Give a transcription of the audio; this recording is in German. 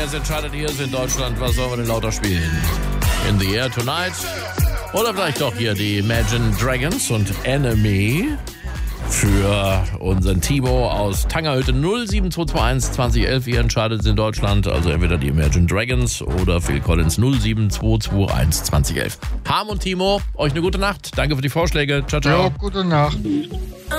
es entscheidet hier ist in Deutschland, was sollen wir denn lauter spielen? In the Air Tonight oder vielleicht doch hier die Imagine Dragons und Enemy für unseren Timo aus Tangerhütte 07221 2011. Ihr entscheidet es in Deutschland, also entweder die Imagine Dragons oder Phil Collins 07221 2011. Harm und Timo, euch eine gute Nacht. Danke für die Vorschläge. Ciao, ciao. Ja, gute Nacht.